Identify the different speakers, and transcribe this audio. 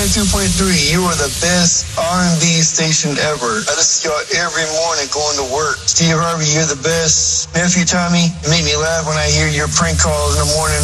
Speaker 1: 92.3. You are the best R&B station ever. I listen to y'all every morning going to work. Steve Harvey, you're the best. Nephew Tommy, you make me laugh when I hear your prank calls in the morning.